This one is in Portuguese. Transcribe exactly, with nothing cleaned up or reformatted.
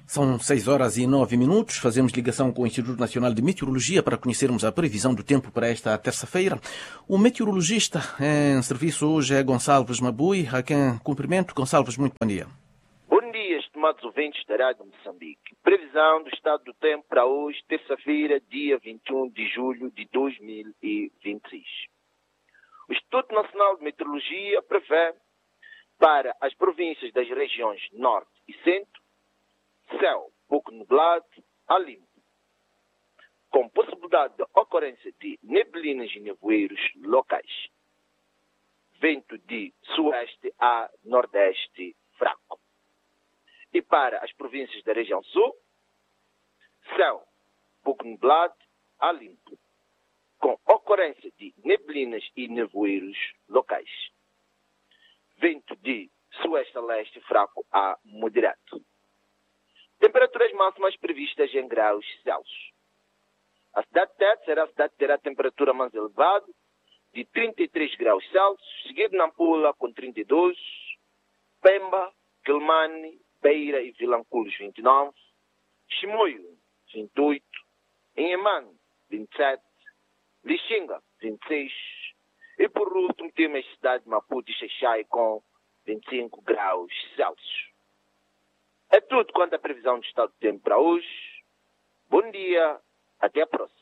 São seis horas e nove minutos. Fazemos ligação com o Instituto Nacional de Meteorologia para conhecermos a previsão do tempo para esta terça-feira. O meteorologista em serviço hoje é Gonçalves Mabui, a quem cumprimento. Gonçalves, muito bom dia. Bom dia, estimados ouvintes da Rádio Moçambique. Previsão do estado do tempo para hoje, terça-feira, dia vinte e um de julho de dois mil e vinte e seis. O Instituto Nacional de Meteorologia prevê para as províncias das regiões Norte e Centro céu pouco nublado a limpo, com possibilidade de ocorrência de neblinas e nevoeiros locais. Vento de sueste a nordeste fraco. E para as províncias da região sul, céu pouco nublado a limpo, com ocorrência de neblinas e nevoeiros locais. Vento de sueste a leste fraco a moderado. Temperaturas máximas previstas em graus Celsius. A cidade de Tete será a cidade que terá a temperatura mais elevada, de trinta e três graus Celsius, seguido Nampula com trinta e dois, Pemba, Quelimane, Beira e Vilanculos vinte e nove, Chimoio vinte e oito, Inhemane vinte e sete, Lixinga vinte e seis e por último temos a cidade de Maputo e Xaixai com vinte e cinco graus Celsius. É tudo quanto a previsão do estado do tempo para hoje. Bom dia, até a próxima.